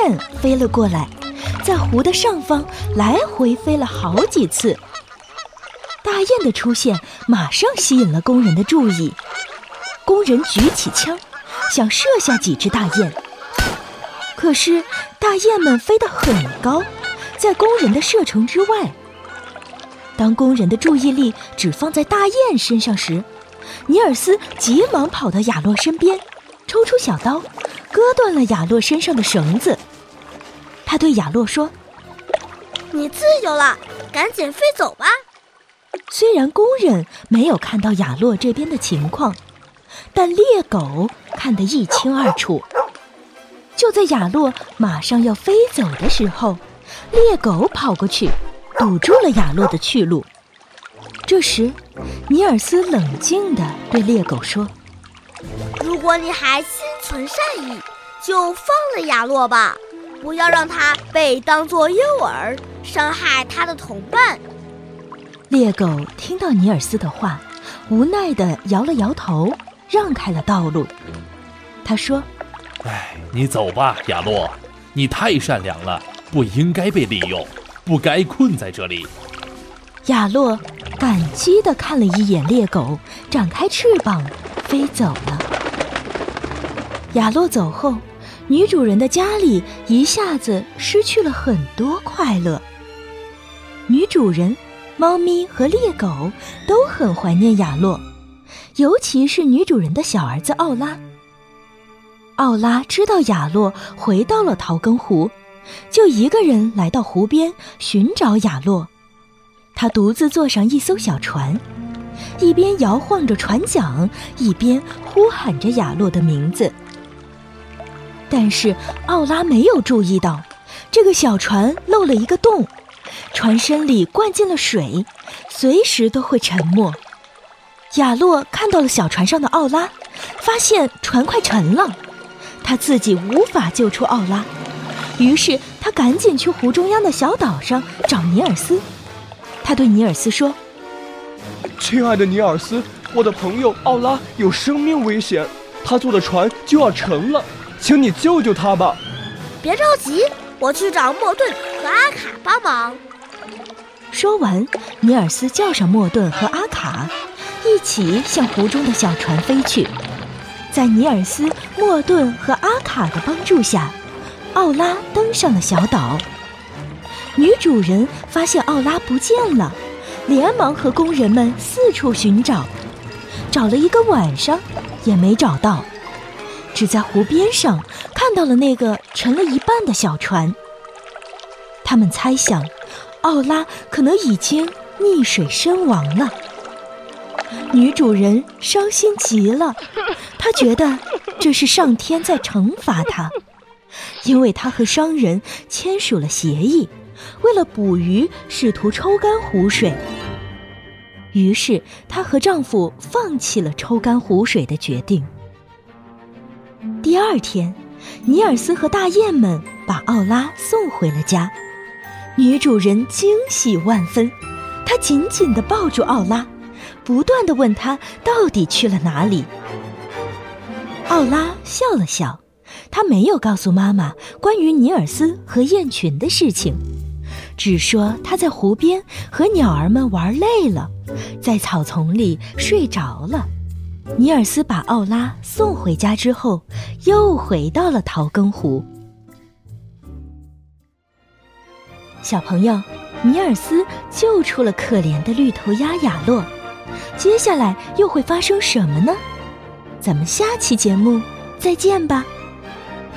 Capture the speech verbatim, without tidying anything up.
雁飞了过来，在湖的上方来回飞了好几次。大雁的出现马上吸引了工人的注意，工人举起枪想射下几只大雁，可是大雁们飞得很高，在工人的射程之外。当工人的注意力只放在大雁身上时，尼尔斯急忙跑到亚洛身边，抽出小刀割断了亚洛身上的绳子。他对亚洛说： 你自由了，赶紧飞走吧。 虽然工人没有看到亚洛这边的情况，但猎狗看得一清二楚。就在亚洛马上要飞走的时候，猎狗跑过去堵住了亚洛的去路。这时尼尔斯冷静地对猎狗说： 如果你还心存善意，就放了亚洛吧，不要让他被当作诱饵，伤害他的同伴。 猎狗听到尼尔斯的话，无奈地摇了摇头，让开了道路。他说： 哎，你走吧，亚洛，你太善良了，不应该被利用，不该困在这里。 亚洛感激地看了一眼猎狗，展开翅膀飞走了。亚洛走后，女主人的家里一下子失去了很多快乐。女主人、猫咪和猎狗都很怀念亚洛，尤其是女主人的小儿子奥拉。奥拉知道亚洛回到了桃根湖，就一个人来到湖边寻找亚洛。他独自坐上一艘小船，一边摇晃着船桨，一边呼喊着亚洛的名字。但是奥拉没有注意到，这个小船漏了一个洞，船身里灌进了水，随时都会沉没。亚洛看到了小船上的奥拉，发现船快沉了，他自己无法救出奥拉，于是他赶紧去湖中央的小岛上找尼尔斯。他对尼尔斯说： 亲爱的尼尔斯，我的朋友奥拉有生命危险，他坐的船就要沉了，请你救救他吧。 别着急，我去找莫顿和阿卡帮忙。 说完，尼尔斯叫上莫顿和阿卡，一起向湖中的小船飞去。在尼尔斯、莫顿和阿卡的帮助下，奥拉登上了小岛。女主人发现奥拉不见了，连忙和工人们四处寻找，找了一个晚上也没找到，只在湖边上看到了那个沉了一半的小船。他们猜想奥拉可能已经溺水身亡了。女主人伤心极了，她觉得这是上天在惩罚她，因为她和商人签署了协议，为了捕鱼试图抽干湖水。于是她和丈夫放弃了抽干湖水的决定。第二天，尼尔斯和大雁们把奥拉送回了家。女主人惊喜万分，她紧紧地抱住奥拉，不断地问他到底去了哪里。奥拉笑了笑，他没有告诉妈妈关于尼尔斯和雁群的事情，只说他在湖边和鸟儿们玩累了，在草丛里睡着了。尼尔斯把奥拉送回家之后，又回到了桃根湖。小朋友，尼尔斯救出了可怜的绿头鸭亚洛，接下来又会发生什么呢？咱们下期节目再见吧。